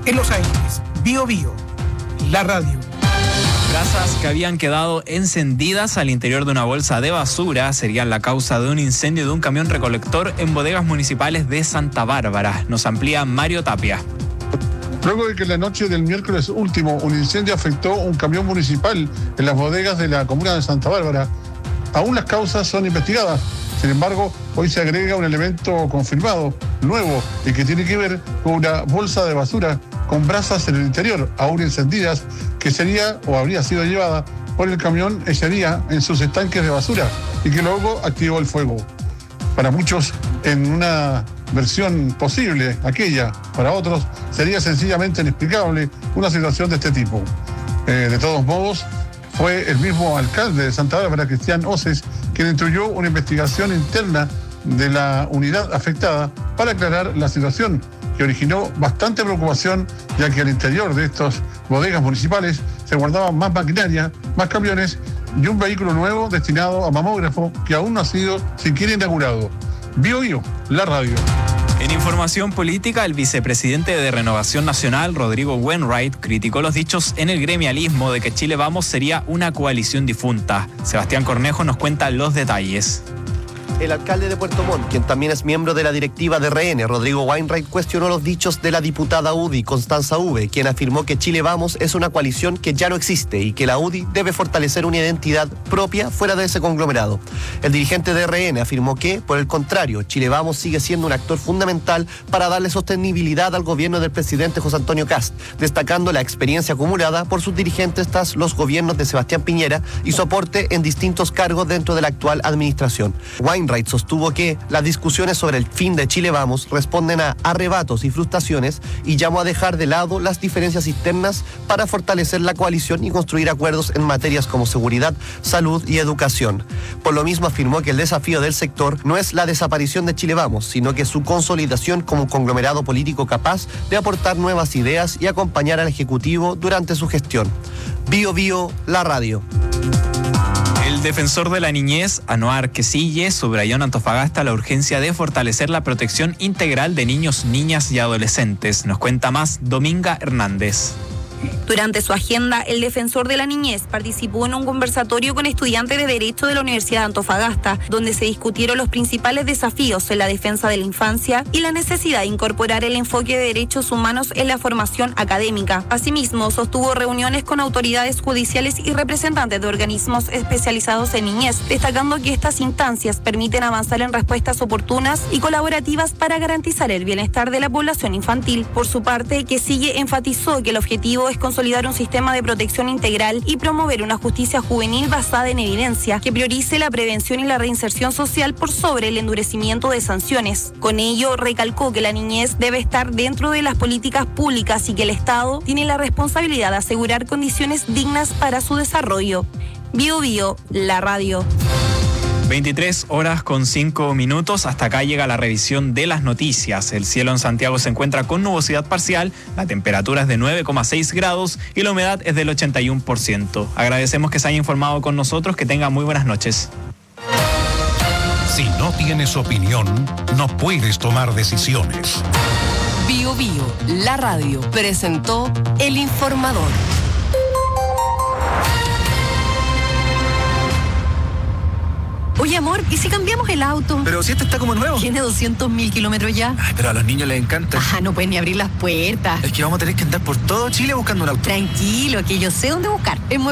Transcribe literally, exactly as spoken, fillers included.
En Los Ángeles, Bio Bio, la radio. Brasas que habían quedado encendidas al interior de una bolsa de basura serían la causa de un incendio de un camión recolector en bodegas municipales de Santa Bárbara. Nos amplía Mario Tapia. Luego de que la noche del miércoles último un incendio afectó un camión municipal en las bodegas de la comuna de Santa Bárbara, aún las causas son investigadas. Sin embargo, hoy se agrega un elemento confirmado, nuevo, y que tiene que ver con una bolsa de basura con brasas en el interior, aún encendidas, que sería o habría sido llevada por el camión ese día en sus estanques de basura y que luego activó el fuego. Para muchos, en una versión posible, aquella, para otros, sería sencillamente inexplicable una situación de este tipo. Eh, de todos modos, fue el mismo alcalde de Santa Bárbara, Cristian Oces, quien instruyó una investigación interna de la unidad afectada para aclarar la situación, que originó bastante preocupación, ya que al interior de estas bodegas municipales se guardaban más maquinaria, más camiones y un vehículo nuevo destinado a mamógrafo que aún no ha sido siquiera inaugurado. Bio Bio, la radio. En información política, el vicepresidente de Renovación Nacional, Rodrigo Wainwright, criticó los dichos en el gremialismo de que Chile Vamos sería una coalición difunta. Sebastián Cornejo nos cuenta los detalles. El alcalde de Puerto Montt, quien también es miembro de la directiva de R N, Rodrigo Wainwright, cuestionó los dichos de la diputada U D I, Constanza V, quien afirmó que Chile Vamos es una coalición que ya no existe y que la U D I debe fortalecer una identidad propia fuera de ese conglomerado. El dirigente de R N afirmó que, por el contrario, Chile Vamos sigue siendo un actor fundamental para darle sostenibilidad al gobierno del presidente José Antonio Kast, destacando la experiencia acumulada por sus dirigentes tras los gobiernos de Sebastián Piñera y su aporte en distintos cargos dentro de la actual administración. Wainwright sostuvo que las discusiones sobre el fin de Chile Vamos responden a arrebatos y frustraciones y llamó a dejar de lado las diferencias internas para fortalecer la coalición y construir acuerdos en materias como seguridad, salud y educación. Por lo mismo afirmó que el desafío del sector no es la desaparición de Chile Vamos, sino que su consolidación como un conglomerado político capaz de aportar nuevas ideas y acompañar al Ejecutivo durante su gestión. Bio Bio, la radio. El defensor de la niñez, Anuar Quesille, subrayó en Antofagasta la urgencia de fortalecer la protección integral de niños, niñas y adolescentes. Nos cuenta más Dominga Hernández. Durante su agenda, el defensor de la niñez participó en un conversatorio con estudiantes de Derecho de la Universidad de Antofagasta, donde se discutieron los principales desafíos en la defensa de la infancia y la necesidad de incorporar el enfoque de derechos humanos en la formación académica. Asimismo, sostuvo reuniones con autoridades judiciales y representantes de organismos especializados en niñez, destacando que estas instancias permiten avanzar en respuestas oportunas y colaborativas para garantizar el bienestar de la población infantil. Por su parte, Quesille enfatizó que el objetivo es consolidar un sistema de protección integral y promover una justicia juvenil basada en evidencia que priorice la prevención y la reinserción social por sobre el endurecimiento de sanciones. Con ello, recalcó que la niñez debe estar dentro de las políticas públicas y que el Estado tiene la responsabilidad de asegurar condiciones dignas para su desarrollo. Bio Bio, la radio. veintitrés horas con cinco minutos. Hasta acá llega la revisión de las noticias. El cielo en Santiago se encuentra con nubosidad parcial, la temperatura es de nueve coma seis grados y la humedad es del ochenta y uno por ciento. Agradecemos que se haya informado con nosotros. Que tenga muy buenas noches. Si no tienes opinión, no puedes tomar decisiones. Bio Bio, la radio, presentó El Informador. Oye, amor, ¿y si cambiamos el auto? Pero si este está como nuevo. Tiene doscientos mil kilómetros ya. Ay, pero a los niños les encanta. Ajá, no pueden ni abrir las puertas. Es que vamos a tener que andar por todo Chile buscando un auto. Tranquilo, que yo sé dónde buscar. En